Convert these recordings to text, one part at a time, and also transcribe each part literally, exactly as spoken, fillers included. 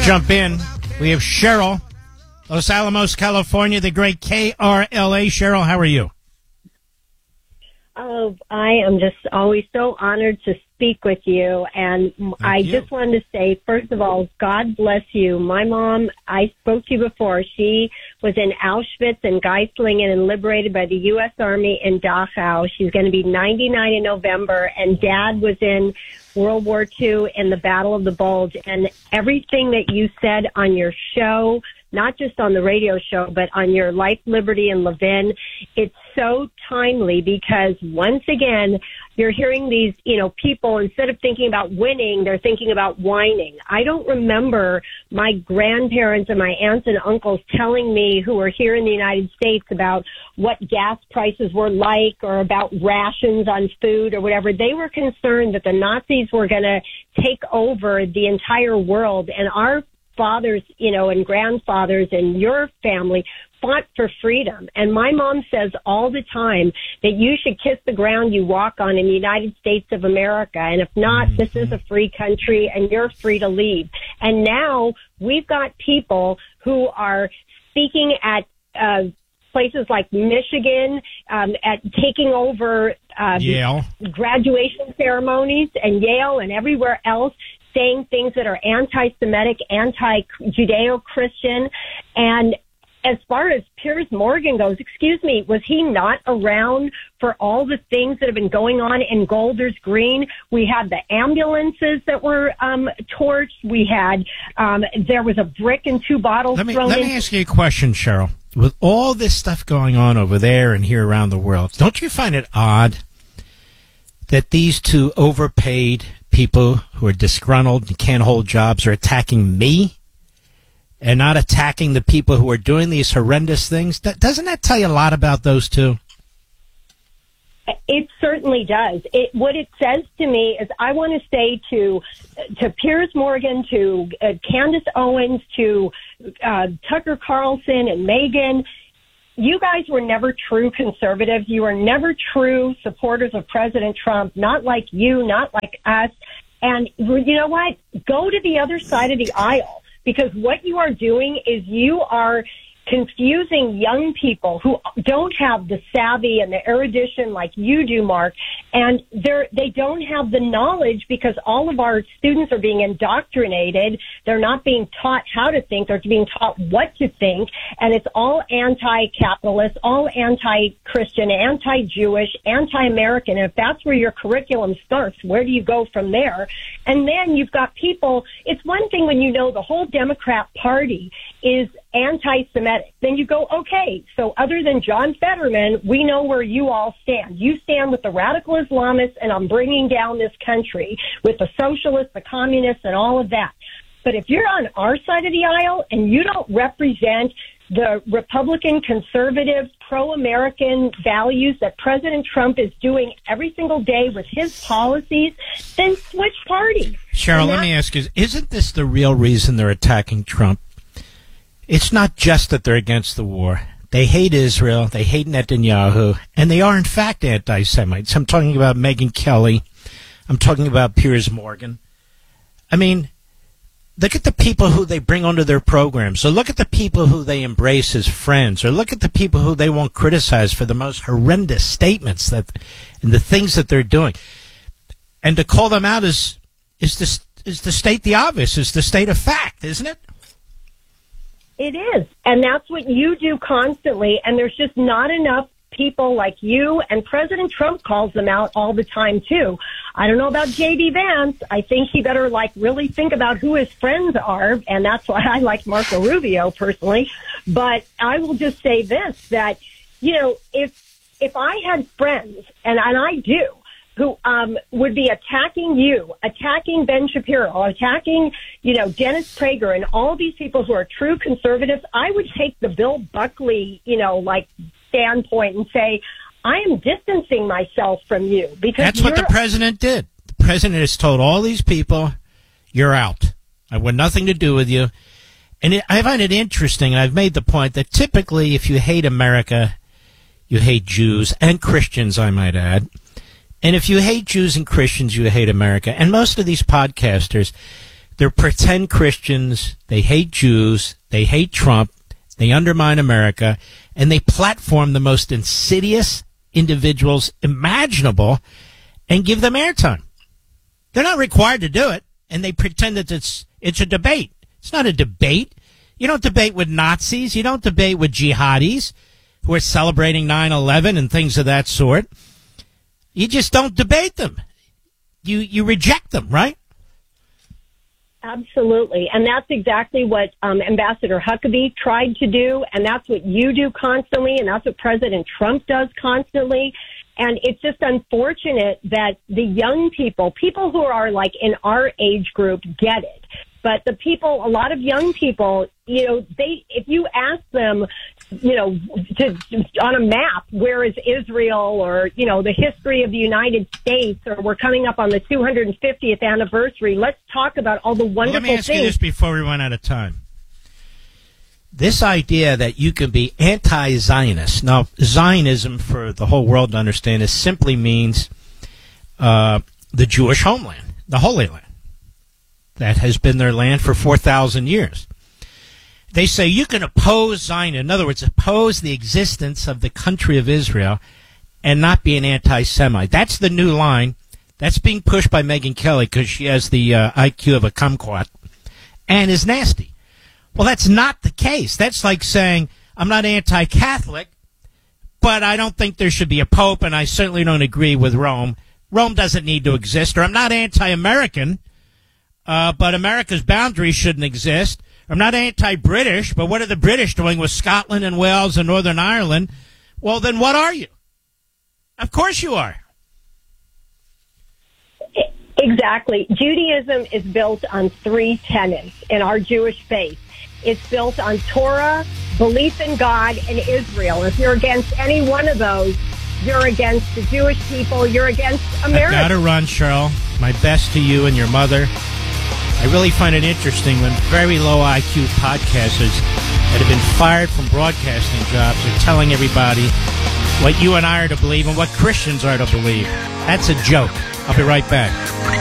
jump in. We have Cheryl, Los Alamos, California, the great K R L A. Cheryl, how are you? Oh, I am just always so honored to speak with you. And Thank I you. just wanted to say, first of all, God bless you. My mom, I spoke to you before. She was in Auschwitz and Geislingen and liberated by the U S Army in Dachau. She's going to be ninety-nine in November. And Dad was in World War Two in the Battle of the Bulge. And everything that you said on your show, not just on the radio show, but on your Life, Liberty, and Levin, it's so timely because once again, you're hearing these, you know, people, instead of thinking about winning, they're thinking about whining. I don't remember my grandparents and my aunts and uncles telling me who were here in the United States about what gas prices were like or about rations on food or whatever. They were concerned that the Nazis were going to take over the entire world, and our fathers, you know, and grandfathers and your family fought for freedom. And my mom says all the time that you should kiss the ground you walk on in the United States of America. And if not, this is a free country and you're free to leave. And now we've got people who are speaking at uh, places like Michigan, um, at taking over um, Yale graduation ceremonies, and Yale and everywhere else, saying things that are anti-Semitic, anti-Judeo-Christian. And as far as Piers Morgan goes, excuse me, was he not around for all the things that have been going on in Golders Green? We had the ambulances that were um, torched. We had, um, there was a brick and two bottles let me, thrown Let in. me ask you a question, Cheryl. With all this stuff going on over there and here around the world, don't you find it odd that these two overpaid people who are disgruntled and can't hold jobs are attacking me and not attacking the people who are doing these horrendous things? Doesn't that tell you a lot about those two? It certainly does. It, what it says to me is I want to say to to Piers Morgan, to uh, Candace Owens, to uh, Tucker Carlson and Megyn, you guys were never true conservatives. You were never true supporters of President Trump, not like you, not like us. And you know what? Go to the other side of the aisle, because what you are doing is you are confusing young people who don't have the savvy and the erudition like you do, Mark, and they're, they don't have the knowledge because all of our students are being indoctrinated. They're not being taught how to think. They're being taught what to think, and it's all anti-capitalist, all anti-Christian, anti-Jewish, anti-American. And if that's where your curriculum starts, where do you go from there? And then you've got people, it's one thing when you know the whole Democrat Party is anti-Semitic. Then you go, okay, so other than John Fetterman, we know where you all stand. You stand with the radical Islamists, and I'm bringing down this country with the socialists, the communists, and all of that. But if you're on our side of the aisle and you don't represent the Republican, conservative, pro-American values that President Trump is doing every single day with his policies, then switch parties. Cheryl, let me ask you, isn't this the real reason they're attacking Trump? It's not just that they're against the war. They hate Israel, they hate Netanyahu, and they are, in fact, anti-Semites. I'm talking about Megyn Kelly. I'm talking about Piers Morgan. I mean, look at the people who they bring onto their programs. So look at the people who they embrace as friends, or look at the people who they won't criticize for the most horrendous statements that and the things that they're doing. And to call them out is is to, is to state the obvious, is to state a fact, isn't it? It is. And that's what you do constantly. And there's just not enough people like you, and President Trump calls them out all the time, too. I don't know about J D Vance. I think he better, like, really think about who his friends are, and that's why I like Marco Rubio, personally. But I will just say this, that, you know, if if I had friends, and, and I do, who um, would be attacking you, attacking Ben Shapiro, attacking, you know, Dennis Prager, and all these people who are true conservatives, I would take the Bill Buckley, you know, like, standpoint and say, I am distancing myself from you. Because that's what the president did. The president has told all these people, you're out. I want nothing to do with you. And it, I find it interesting, and I've made the point that typically if you hate America, you hate Jews and Christians, I might add. And if you hate Jews and Christians, you hate America. And most of these podcasters, They're pretend Christians. They hate Jews. They hate Trump. They undermine America. And they platform the most insidious individuals imaginable and give them airtime. They're not required to do it. And they pretend that it's it's a debate. It's not a debate. You don't debate with Nazis. You don't debate with jihadis who are celebrating nine eleven and things of that sort. You just don't debate them. You you reject them, right? Absolutely. And that's exactly what um, Ambassador Huckabee tried to do. And that's what you do constantly. And that's what President Trump does constantly. And it's just unfortunate that the young people, people who are like in our age group, get it. But the people, a lot of young people, you know, they, if you ask them, you know, to, on a map, where is Israel, or, you know, the history of the United States, or we're coming up on the two hundred fiftieth anniversary, let's talk about all the wonderful things. Well, let me ask things. you this before we run out of time. This idea that you can be anti-Zionist. Now, Zionism, for the whole world to understand, is simply means uh, the Jewish homeland, the Holy Land. That has been their land for four thousand years. They say you can oppose Zionism, in other words, oppose the existence of the country of Israel and not be an anti-Semite. That's the new line. That's being pushed by Megyn Kelly because she has the uh, I Q of a kumquat and is nasty. Well, that's not the case. That's like saying, I'm not anti-Catholic, but I don't think there should be a pope, and I certainly don't agree with Rome. Rome doesn't need to exist. Or I'm not anti-American, Uh, but America's boundaries shouldn't exist. I'm not anti-British, but what are the British doing with Scotland and Wales and Northern Ireland? Well, then what are you? Of course you are. Exactly. Judaism is built on three tenets in our Jewish faith. It's built on Torah, belief in God, and Israel. If you're against any one of those, you're against the Jewish people, you're against America. I've got to run, Cheryl. My best to you and your mother. I really find it interesting when very low I Q podcasters that have been fired from broadcasting jobs are telling everybody what you and I are to believe and what Christians are to believe. That's a joke. I'll be right back.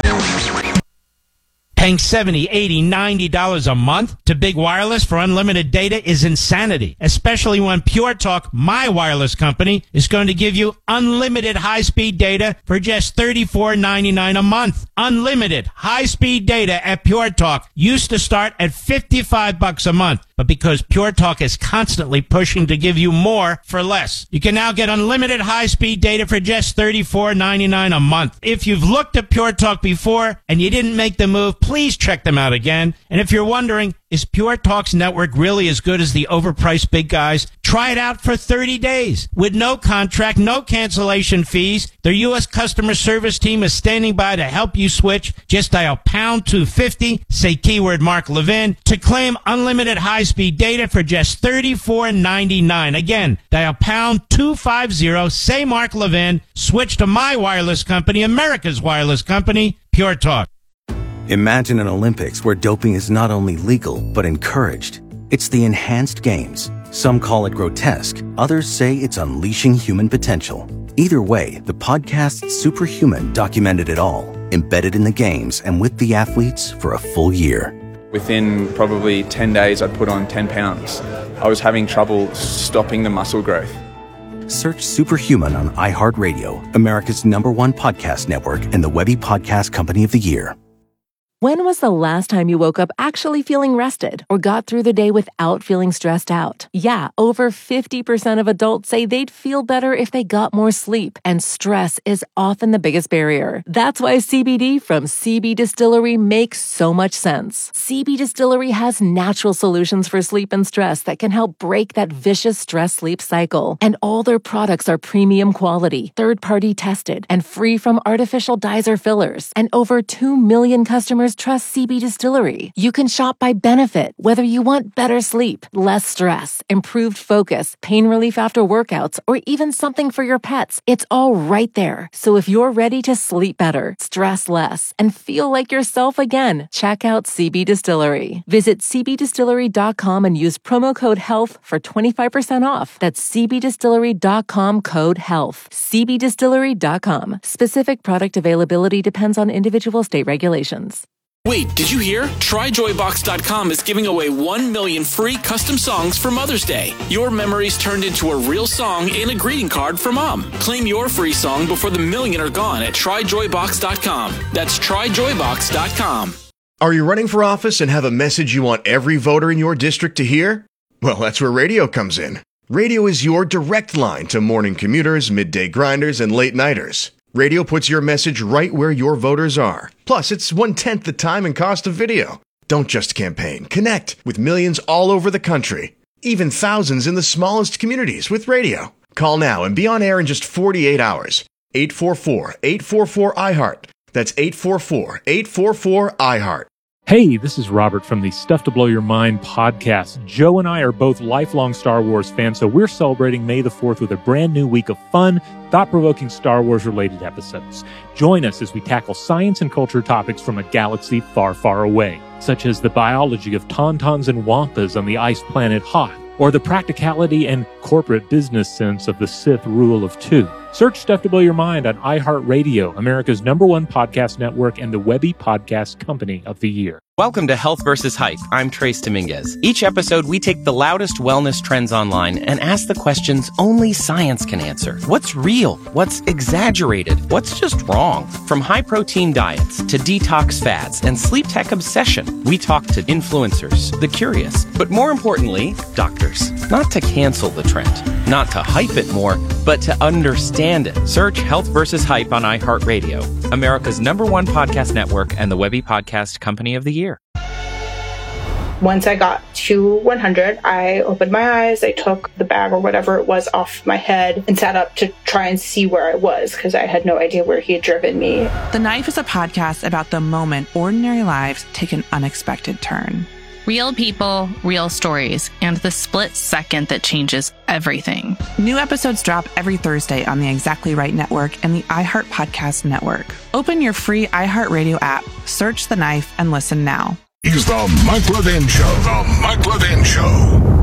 Paying seventy dollars, eighty dollars, ninety dollars a month to Big Wireless for unlimited data is insanity, especially when Pure Talk, my wireless company, is going to give you unlimited high-speed data for just thirty-four ninety-nine a month. Unlimited high-speed data at Pure Talk used to start at fifty-five bucks a month. But because Pure Talk is constantly pushing to give you more for less, you can now get unlimited high-speed data for just thirty-four ninety-nine a month. If you've looked at Pure Talk before and you didn't make the move, please check them out again. And if you're wondering, is Pure Talk's network really as good as the overpriced big guys? Try it out for thirty days with no contract, no cancellation fees. Their U S customer service team is standing by to help you switch. Just dial pound two fifty, say keyword Mark Levin, to claim unlimited high-speed data for just thirty-four ninety-nine. Again, dial pound two fifty, say Mark Levin, switch to my wireless company, America's wireless company, Pure Talk. Imagine an Olympics where doping is not only legal, but encouraged. It's the Enhanced Games. Some call it grotesque. Others say it's unleashing human potential. Either way, the podcast Superhuman documented it all, embedded in the games and with the athletes for a full year. Within probably ten days, I'd put on ten pounds. I was having trouble stopping the muscle growth. Search Superhuman on iHeartRadio, America's number one podcast network and the Webby Podcast Company of the Year. When was the last time you woke up actually feeling rested or got through the day without feeling stressed out? Yeah, over fifty percent of adults say they'd feel better if they got more sleep, and stress is often the biggest barrier. That's why C B D from C B Distillery makes so much sense. C B Distillery has natural solutions for sleep and stress that can help break that vicious stress-sleep cycle. And all their products are premium quality, third-party tested, and free from artificial dyes or fillers. And over two million customers trust C B Distillery. You can shop by benefit, whether you want better sleep, less stress, improved focus, pain relief after workouts, or even something for your pets. It's all right there. So if you're ready to sleep better, stress less, and feel like yourself again, check out C B Distillery. Visit c b distillery dot com and use promo code HEALTH for twenty-five percent off. That's c b distillery dot com code HEALTH. c b distillery dot com. Specific product availability depends on individual state regulations. Wait, did you hear? Try joy box dot com is giving away one million free custom songs for Mother's Day. Your memories turned into a real song and a greeting card for Mom. Claim your free song before the million are gone at try joy box dot com. That's try joy box dot com. Are you running for office and have a message you want every voter in your district to hear? Well, that's where radio comes in. Radio is your direct line to morning commuters, midday grinders, and late-nighters. Radio puts your message right where your voters are. Plus, it's one-tenth the time and cost of video. Don't just campaign. Connect with millions all over the country. Even thousands in the smallest communities with radio. Call now and be on air in just forty-eight hours. eight four four, eight four four, I heart. That's eight four four, eight four four, I heart. Hey, this is Robert from the Stuff to Blow Your Mind podcast. Joe and I are both lifelong Star Wars fans, so we're celebrating May the fourth with a brand new week of fun, thought-provoking Star Wars-related episodes. Join us as we tackle science and culture topics from a galaxy far, far away, such as the biology of tauntauns and wampas on the ice planet Hoth, or the practicality and corporate business sense of the Sith rule of two. Search Stuff to Blow Your Mind on iHeartRadio, America's number one podcast network and the Webby Podcast Company of the Year. Welcome to Health versus Hype. I'm Trace Dominguez. Each episode, we take the loudest wellness trends online and ask the questions only science can answer. What's real? What's exaggerated? What's just wrong? From high-protein diets to detox fads and sleep tech obsession, we talk to influencers, the curious, but more importantly, doctors. Not to cancel the trend, not to hype it more, but to understand it. Search Health versus Hype on iHeartRadio, America's number one podcast network and the Webby Podcast Company of the Year. Once I got to one hundred, I opened my eyes, I took the bag or whatever it was off my head and sat up to try and see where I was because I had no idea where he had driven me. The Knife is a podcast about the moment ordinary lives take an unexpected turn. Real people, real stories, and the split second that changes everything. New episodes drop every Thursday on the Exactly Right Network and the iHeart Podcast Network. Open your free iHeartRadio app, search The Knife, and listen now. He's the Mike Levin Show. The Mike Levin Show.